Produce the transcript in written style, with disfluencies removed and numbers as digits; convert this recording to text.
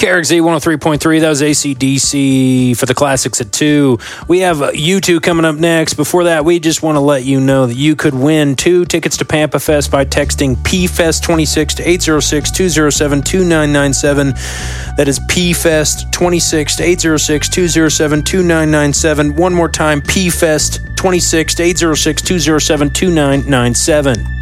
KRXZ 103.3, that was AC/DC for the classics at 2. We have U2 coming up next. Before that, we just want to let you know that you could win 2 tickets to Pampa Fest by texting PFest26 to 806-207-2997. That is PFest26 to 806-207-2997. One more time, PFest26 to 806-207-2997.